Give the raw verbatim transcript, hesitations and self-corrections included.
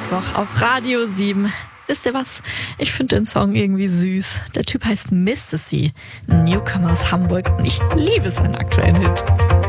Mittwoch auf Radio sieben. Wisst ihr was? Ich finde den Song irgendwie süß. Der Typ heißt Mississy, ein Newcomer aus Hamburg und ich liebe seinen aktuellen Hit.